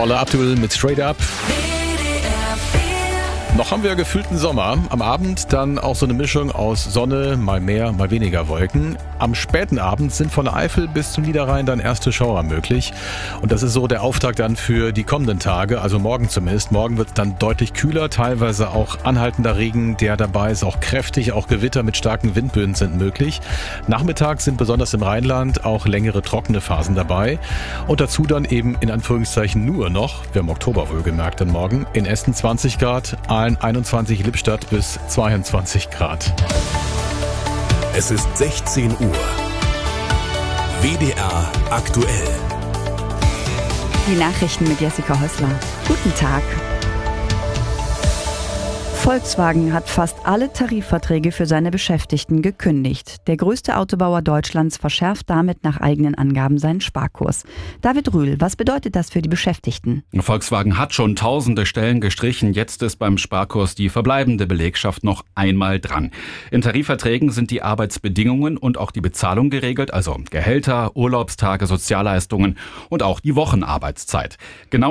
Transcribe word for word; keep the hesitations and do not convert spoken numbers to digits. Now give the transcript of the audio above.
Paula Abdul mit Straight Up. Noch haben wir gefühlten Sommer. Am Abend dann auch so eine Mischung aus Sonne, mal mehr, mal weniger Wolken. Am späten Abend sind von der Eifel bis zum Niederrhein dann erste Schauer möglich. Und das ist so der Auftakt dann für die kommenden Tage, also morgen zumindest. Morgen wird es dann deutlich kühler, teilweise auch anhaltender Regen, der dabei ist, auch kräftig. Auch Gewitter mit starken Windböen sind möglich. Nachmittags sind besonders im Rheinland auch längere trockene Phasen dabei. Und dazu dann eben in Anführungszeichen nur noch, wir haben Oktober wohlgemerkt dann morgen, in Essen zwanzig Grad, Aalen einundzwanzig, Lippstadt bis zweiundzwanzig Grad. Es ist sechzehn Uhr. W D R aktuell. Die Nachrichten mit Jessica Häusler. Guten Tag. Volkswagen hat fast alle Tarifverträge für seine Beschäftigten gekündigt. Der größte Autobauer Deutschlands verschärft damit nach eigenen Angaben seinen Sparkurs. David Rühl, was bedeutet das für die Beschäftigten? Volkswagen hat schon tausende Stellen gestrichen. Jetzt ist beim Sparkurs die verbleibende Belegschaft noch einmal dran. In Tarifverträgen sind die Arbeitsbedingungen und auch die Bezahlung geregelt, also Gehälter, Urlaubstage, Sozialleistungen und auch die Wochenarbeitszeit. Genau